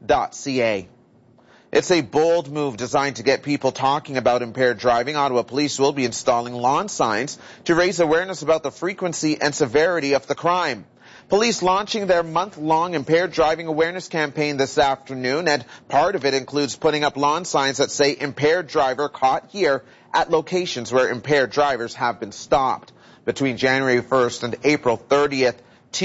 ottawapolice.ca. It's a bold move designed to get people talking about impaired driving. Ottawa Police will be installing lawn signs to raise awareness about the frequency and severity of the crime. Police launching their month-long impaired driving awareness campaign this afternoon, and part of it includes putting up lawn signs that say impaired driver caught here at locations where impaired drivers have been stopped. Between January 1st and April 30th,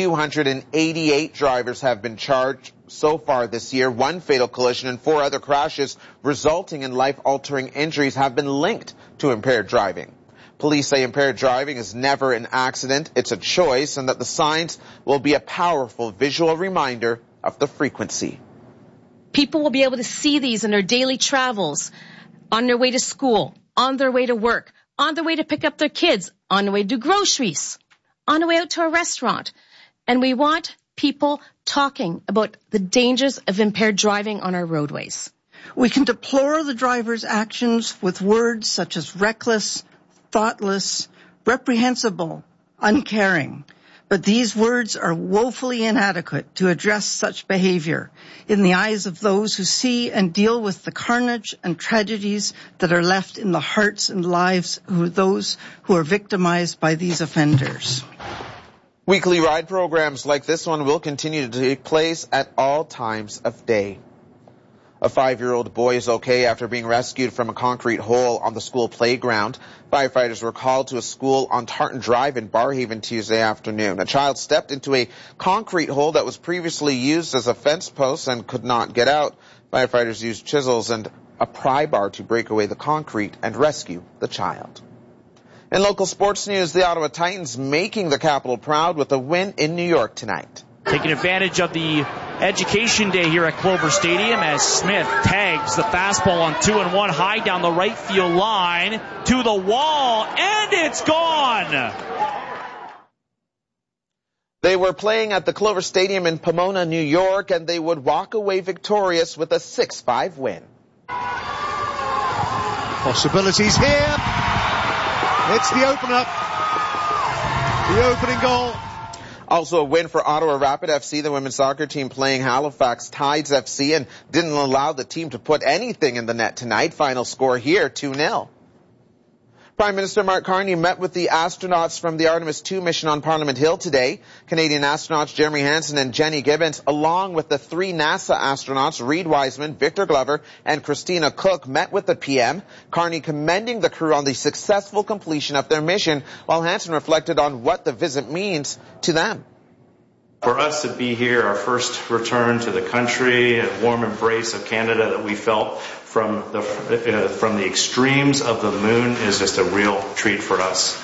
288 drivers have been charged so far this year. One fatal collision and 4 other crashes resulting in life-altering injuries have been linked to impaired driving. Police say impaired driving is never an accident, it's a choice, and that the signs will be a powerful visual reminder of the frequency. People will be able to see these in their daily travels, on their way to school, on their way to work, on their way to pick up their kids, on their way to do groceries, on their way out to a restaurant. And we want people talking about the dangers of impaired driving on our roadways. We can deplore the driver's actions with words such as reckless, thoughtless, reprehensible, uncaring. But these words are woefully inadequate to address such behavior in the eyes of those who see and deal with the carnage and tragedies that are left in the hearts and lives of those who are victimized by these offenders. Weekly ride programs like this one will continue to take place at all times of day. A 5-year-old boy is okay after being rescued from a concrete hole on the school playground. Firefighters were called to a school on Tartan Drive in Barrhaven Tuesday afternoon. A child stepped into a concrete hole that was previously used as a fence post and could not get out. Firefighters used chisels and a pry bar to break away the concrete and rescue the child. In local sports news, the Ottawa Titans making the capital proud with a win in New York tonight. Taking advantage of the Education Day here at Clover Stadium as Smith tags the fastball on 2-1 high down the right field line to the wall, and it's gone. They were playing at the Clover Stadium in Pomona, New York, and they would walk away victorious with a 6-5 win. Possibilities here. It's the opener. The opening goal. Also a win for Ottawa Rapid FC, the women's soccer team playing Halifax Tides FC, and didn't allow the team to put anything in the net tonight. Final score here, 2-0. Prime Minister Mark Carney met with the astronauts from the Artemis II mission on Parliament Hill today. Canadian astronauts Jeremy Hansen and Jenny Gibbons, along with the 3 NASA astronauts, Reid Wiseman, Victor Glover, and Christina Cook, met with the PM. Carney commending the crew on the successful completion of their mission, while Hansen reflected on what the visit means to them. For us to be here, our first return to the country, a warm embrace of Canada that we felt from the extremes of the moon is just a real treat for us.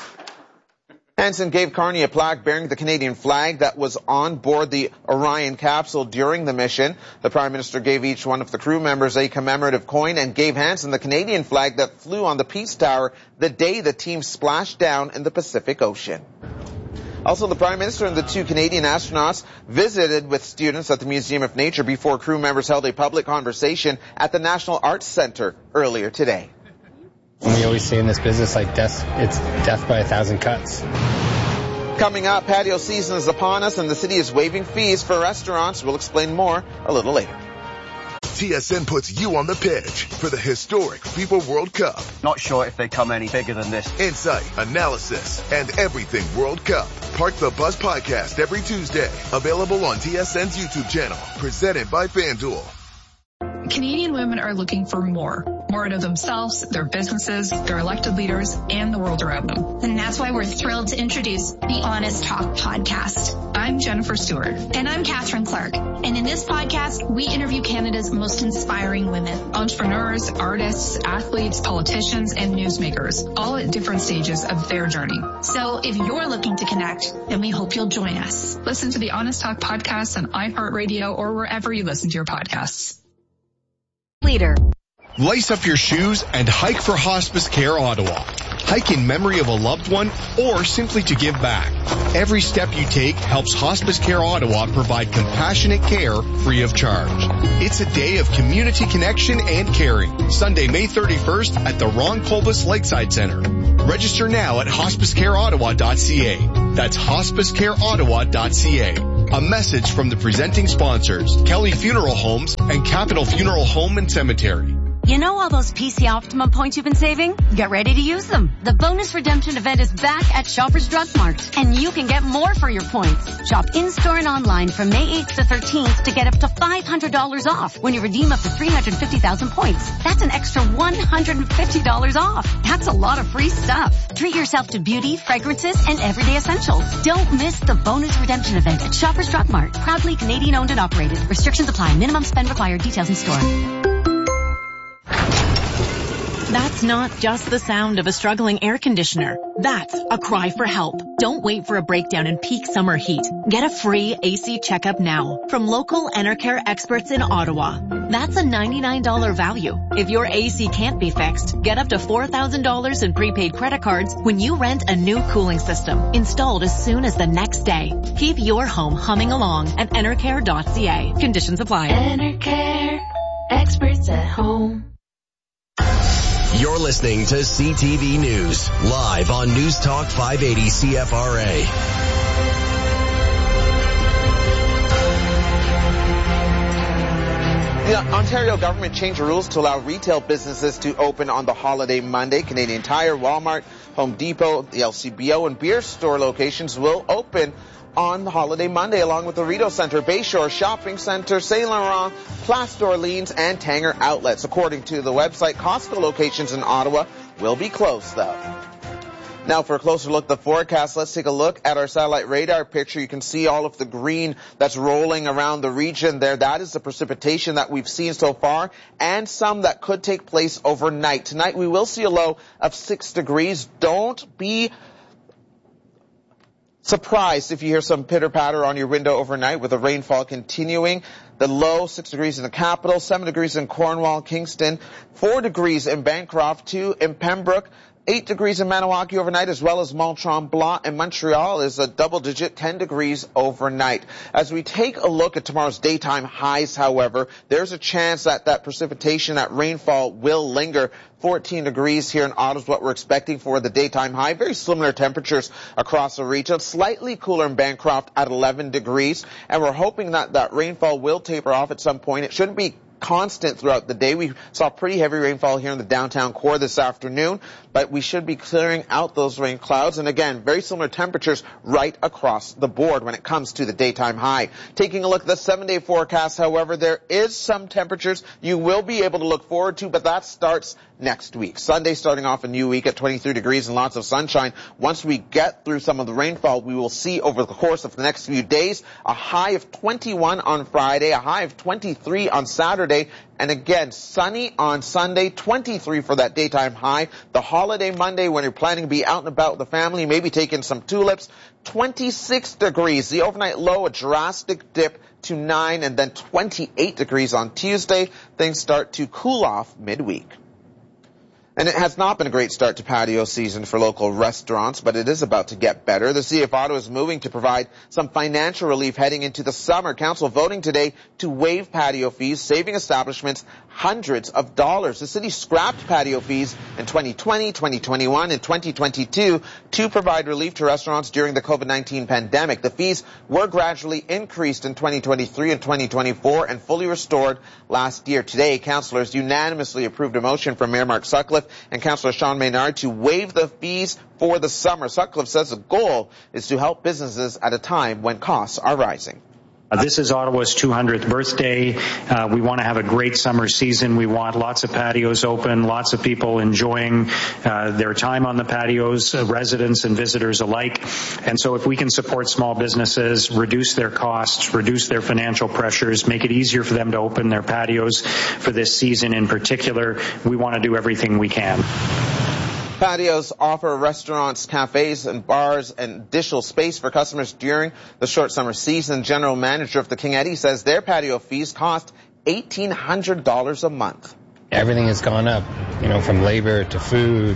Hansen gave Carney a plaque bearing the Canadian flag that was on board the Orion capsule during the mission. The Prime Minister gave each one of the crew members a commemorative coin and gave Hansen the Canadian flag that flew on the Peace Tower the day the team splashed down in the Pacific Ocean. Also, the Prime Minister and the 2 Canadian astronauts visited with students at the Museum of Nature before crew members held a public conversation at the National Arts Centre earlier today. We always say in this business, like it's death by 1,000 cuts. Coming up, patio season is upon us and the city is waiving fees for restaurants. We'll explain more a little later. TSN puts you on the pitch for the historic FIFA World Cup. Not sure if they come any bigger than this. Insight, analysis, and everything World Cup. Park the Bus podcast every Tuesday. Available on TSN's YouTube channel. Presented by FanDuel. Canadian women are looking for more out of themselves, their businesses, their elected leaders, and the world around them. And that's why we're thrilled to introduce the Honest Talk podcast. I'm Jennifer Stewart. And I'm Catherine Clark. And in this podcast, we interview Canada's most inspiring women. Entrepreneurs, artists, athletes, politicians, and newsmakers, all at different stages of their journey. So if you're looking to connect, then we hope you'll join us. Listen to the Honest Talk podcast on iHeartRadio or wherever you listen to your podcasts. Leader. Lace up your shoes and hike for Hospice Care Ottawa. Hike in memory of a loved one or simply to give back. Every step you take helps Hospice Care Ottawa provide compassionate care free of charge. It's a day of community connection and caring. Sunday, May 31st at the Ron Colbus Lakeside Center. Register now at hospicecareottawa.ca. That's hospicecareottawa.ca. A message from the presenting sponsors, Kelly Funeral Homes and Capital Funeral Home and Cemetery. You know all those PC Optimum points you've been saving? Get ready to use them. The bonus redemption event is back at Shoppers Drug Mart, and you can get more for your points. Shop in-store and online from May 8th to 13th to get up to $500 off when you redeem up to 350,000 points. That's an extra $150 off. That's a lot of free stuff. Treat yourself to beauty, fragrances, and everyday essentials. Don't miss the bonus redemption event at Shoppers Drug Mart. Proudly Canadian owned and operated. Restrictions apply. Minimum spend required. Details in store. That's not just the sound of a struggling air conditioner. That's a cry for help. Don't wait for a breakdown in peak summer heat. Get a free AC checkup now from local Enercare experts in Ottawa. That's a $99 value. If your AC can't be fixed, get up to $4,000 in prepaid credit cards when you rent a new cooling system, installed as soon as the next day. Keep your home humming along at enercare.ca. Conditions apply. Enercare, experts at home. You're listening to CTV News, live on News Talk 580 CFRA. The Ontario government changed the rules to allow retail businesses to open on the holiday Monday. Canadian Tire, Walmart, Home Depot, the LCBO, and beer store locations will open on the holiday Monday, along with the Rideau Centre, Bayshore Shopping Centre, Saint Laurent, Place d'Orleans, and Tanger outlets. According to the website, Costco locations in Ottawa will be closed, though. Now, for a closer look at the forecast, let's take a look at our satellite radar picture. You can see all of the green that's rolling around the region there. That is the precipitation that we've seen so far, and some that could take place overnight. Tonight, we will see a low of 6 degrees. Don't be surprised if you hear some pitter-patter on your window overnight with the rainfall continuing. The low, 6 degrees in the capital, 7 degrees in Cornwall, Kingston, 4 degrees in Bancroft, 2 in Pembroke, 8 degrees in Maniwaki overnight, as well as Mont-Tremblant and Montreal is a double-digit 10 degrees overnight. As we take a look at tomorrow's daytime highs, however, there's a chance that that precipitation, that rainfall will linger. 14 degrees here in Ottawa is what we're expecting for the daytime high. Very similar temperatures across the region. Slightly cooler in Bancroft at 11 degrees. And we're hoping that that rainfall will taper off at some point. It shouldn't be constant throughout the day. We saw pretty heavy rainfall here in the downtown core this afternoon, but we should be clearing out those rain clouds. And again, very similar temperatures right across the board when it comes to the daytime high. Taking a look at the 7-day forecast, however, there is some temperatures you will be able to look forward to, but that starts next week. Sunday starting off a new week at 23 degrees and lots of sunshine. Once we get through some of the rainfall, we will see over the course of the next few days a high of 21 on Friday, a high of 23 on Saturday, and again, sunny on Sunday, 23 for that daytime high. The holiday Monday, when you're planning to be out and about with the family, maybe taking some tulips, 26 degrees. The overnight low, a drastic dip to 9, and then 28 degrees on Tuesday. Things start to cool off midweek. And it has not been a great start to patio season for local restaurants, but it is about to get better. The City of Ottawa is moving to provide some financial relief heading into the summer. Council voting today to waive patio fees, saving establishments hundreds of dollars. The city scrapped patio fees in 2020, 2021, and 2022 to provide relief to restaurants during the COVID-19 pandemic. The fees were gradually increased in 2023 and 2024 and fully restored last year. Today, councillors unanimously approved a motion from Mayor Mark Sutcliffe and Councillor Sean Maynard to waive the fees for the summer. Sutcliffe says the goal is to help businesses at a time when costs are rising. This is Ottawa's 200th birthday. We want to have a great summer season. We want lots of patios open, lots of people enjoying their time on the patios, residents and visitors alike. And so if we can support small businesses, reduce their costs, reduce their financial pressures, make it easier for them to open their patios for this season in particular, we want to do everything we can. Patios offer restaurants, cafes, and bars and additional space for customers during the short summer season. General manager of the King Eddie says their patio fees cost $1,800 a month. Everything has gone up, from labor to food,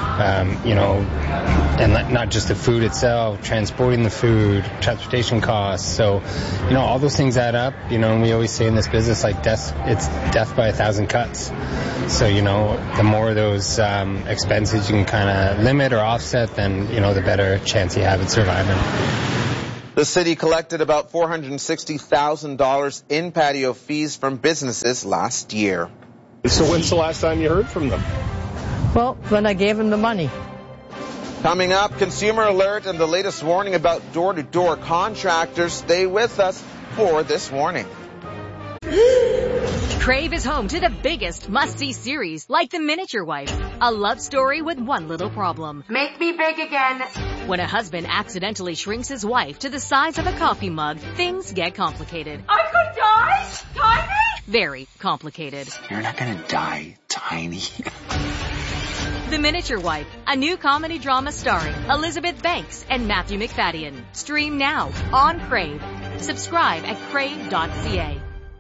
and not just the food itself, transporting the food, transportation costs. So, all those things add up, and we always say in this business, it's death by 1,000 cuts. So, the more of those expenses you can kind of limit or offset, then, the better chance you have at surviving. The city collected about $460,000 in patio fees from businesses last year. So when's the last time you heard from them? Well, when I gave them the money. Coming up, consumer alert and the latest warning about door-to-door contractors. Stay with us for this warning. Crave is home to the biggest must-see series, like The Miniature Wife, a love story with one little problem. Make me big again. When a husband accidentally shrinks his wife to the size of a coffee mug, things get complicated. I could die? Tiny? Very complicated. You're not gonna die tiny. The Miniature Wife, a new comedy drama starring Elizabeth Banks and Matthew McFadden. Stream now on Crave. Subscribe at crave.ca.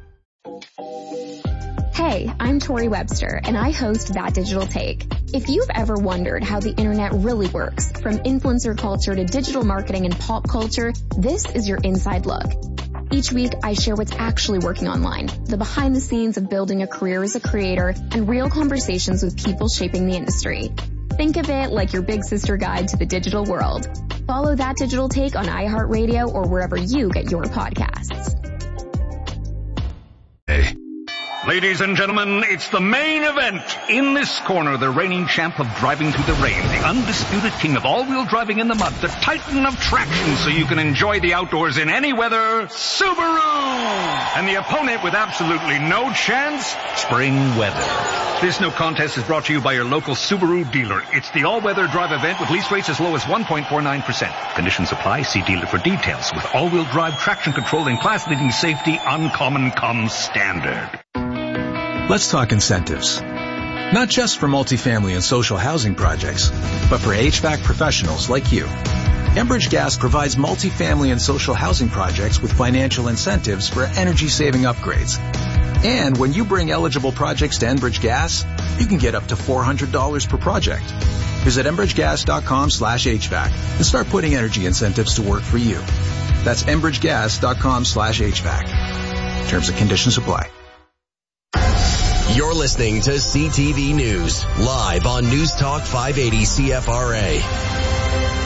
Hey, I'm Tori Webster, and I host That Digital Take. If you've ever wondered how the internet really works, from influencer culture to digital marketing and pop culture, this is your inside look. Each week, I share what's actually working online, the behind the scenes of building a career as a creator, and real conversations with people shaping the industry. Think of it like your big sister guide to the digital world. Follow That Digital Take on iHeartRadio or wherever you get your podcasts. Hey. Ladies and gentlemen, it's the main event. In this corner, the reigning champ of driving through the rain, the undisputed king of all-wheel driving in the mud, the titan of traction so you can enjoy the outdoors in any weather, Subaru! And the opponent with absolutely no chance, spring weather. This no contest is brought to you by your local Subaru dealer. It's the all-weather drive event with lease rates as low as 1.49%. Conditions apply. See dealer for details. With all-wheel drive traction control and class-leading safety, Uncommon comes standard. Let's talk incentives. Not just for multifamily and social housing projects, but for HVAC professionals like you. Enbridge Gas provides multifamily and social housing projects with financial incentives for energy-saving upgrades. And when you bring eligible projects to Enbridge Gas, you can get up to $400 per project. Visit enbridgegas.com/HVAC and start putting energy incentives to work for you. That's enbridgegas.com/HVAC. Terms and conditions apply. You're listening to CTV News, live on News Talk 580 CFRA.